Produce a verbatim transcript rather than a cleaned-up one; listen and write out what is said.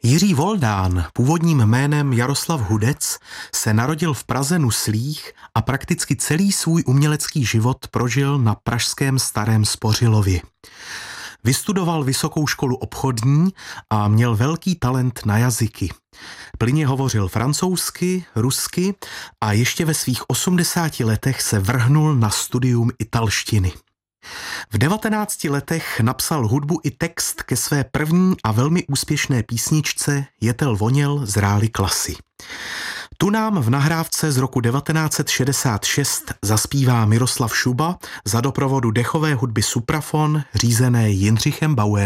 Jiří Voldán, původním jménem Jaroslav Hudec, se narodil v Praze Nuslích a prakticky celý svůj umělecký život prožil na pražském Starém Spořilově. Vystudoval vysokou školu obchodní a měl velký talent na jazyky. Plynně hovořil francouzsky, rusky a ještě ve svých osmdesáti letech se vrhnul na studium italštiny. V devatenácti letech napsal hudbu i text ke své první a velmi úspěšné písničce Jetel voněl zrály klasy. Tu nám v nahrávce z roku devatenáct set šedesát šest zaspívá Miroslav Šuba za doprovodu dechové hudby Suprafon řízené Jindřichem Bauerem.